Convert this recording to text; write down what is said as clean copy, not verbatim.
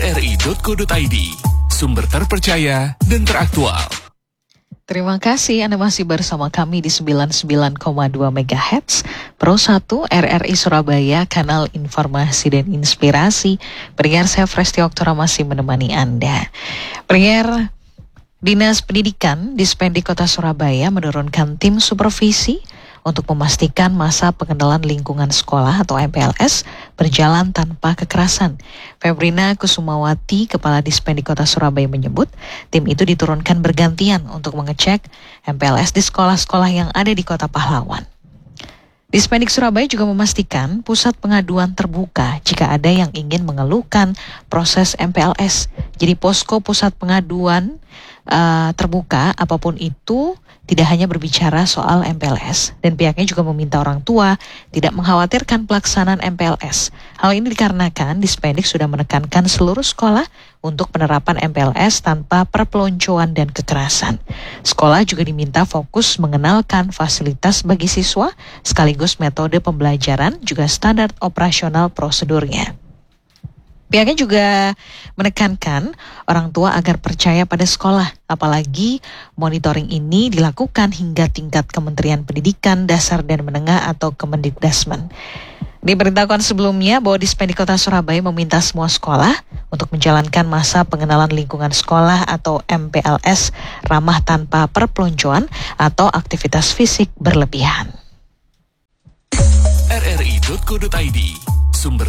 rri.co.id, sumber terpercaya dan teraktual. Terima kasih Anda masih bersama kami di 99,2 MHz Pro 1 RRI Surabaya, kanal informasi dan inspirasi. Pendengar, saya Presti Oktora masih menemani Anda. Pendengar, Dinas Pendidikan Dispendik Kota Surabaya menurunkan tim supervisi untuk memastikan masa pengenalan lingkungan sekolah atau MPLS berjalan tanpa kekerasan. Febrina Kusumawati, Kepala Dispendik Kota Surabaya menyebut, tim itu diturunkan bergantian untuk mengecek MPLS di sekolah-sekolah yang ada di Kota Pahlawan. Dispendik Surabaya juga memastikan pusat pengaduan terbuka jika ada yang ingin mengeluhkan proses MPLS. Jadi posko pusat pengaduan terbuka apapun itu, tidak hanya berbicara soal MPLS, dan pihaknya juga meminta orang tua tidak mengkhawatirkan pelaksanaan MPLS. Hal ini dikarenakan Dispendik sudah menekankan seluruh sekolah untuk penerapan MPLS tanpa perpeloncoan dan kekerasan. Sekolah juga diminta fokus mengenalkan fasilitas bagi siswa, sekaligus metode pembelajaran, juga standar operasional prosedurnya. Pihaknya juga menekankan orang tua agar percaya pada sekolah, apalagi monitoring ini dilakukan hingga tingkat Kementerian Pendidikan Dasar dan Menengah atau Kemendikdasmen. Diberitahukan sebelumnya bahwa Dispendik Kota Surabaya meminta semua sekolah untuk menjalankan masa pengenalan lingkungan sekolah atau MPLS ramah tanpa perpeloncoan atau aktivitas fisik berlebihan. rri.co.id, sumber